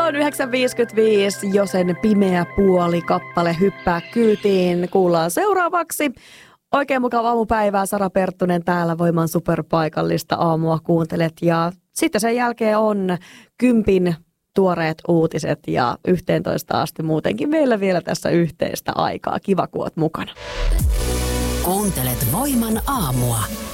On 9.55, jo sen pimeä puoli kappale hyppää kyytiin. Kuullaan seuraavaksi. Oikein mukava aamupäivää, Sara Perttunen täällä Voiman superpaikallista aamua kuuntelet. Ja sitten sen jälkeen on 10 tuoreet uutiset ja 11 asti muutenkin meillä vielä tässä yhteistä aikaa. Kiva, kun oot mukana. Kuuntelet Voiman aamua.